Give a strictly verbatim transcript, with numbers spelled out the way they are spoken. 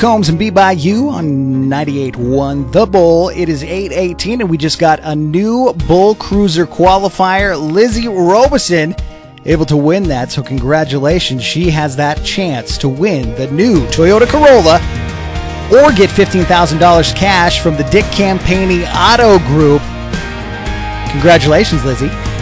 Combs and Be By You on ninety-eight point one The Bull. It is eight eighteen, and we just got a new Bull Cruiser qualifier. Lizzie Robeson able to win that, so congratulations. She has that chance to win the new Toyota Corolla or get fifteen thousand dollars cash from the Dick Campani Auto Group. Congratulations, Lizzie.